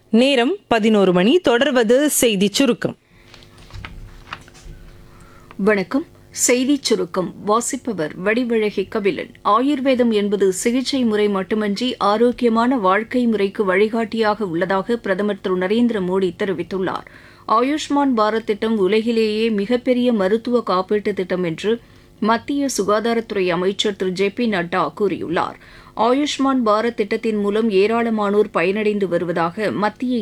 நேரம் 11 மணி. தொடர்வது செய்திச் சுருக்கம். வணக்கம். செய்திச் சுருக்கம் வாசிப்பவர் வடிவழகி கபிலன். ஆயுர்வேதம் என்பது சிகிச்சை முறை மட்டுமன்றி ஆரோக்கியமான வாழ்க்கை முறைக்கு வழிகாட்டியாக உள்ளதாக பிரதமர் திரு நரேந்திர மோடி தெரிவித்துள்ளார். ஆயுஷ்மான் பாரத் திட்டம் உலகிலேயே மிகப்பெரிய மருத்துவ காப்பீட்டு திட்டம் என்று மத்திய சுகாதாரத்துறை அமைச்சர் திரு ஜே பி நட்டா கூறியுள்ளார். ஆயுஷ்மான் பாரத் திட்டத்தின் மூலம் ஏராளமானோர் பயனடைந்து வருவதாக மத்திய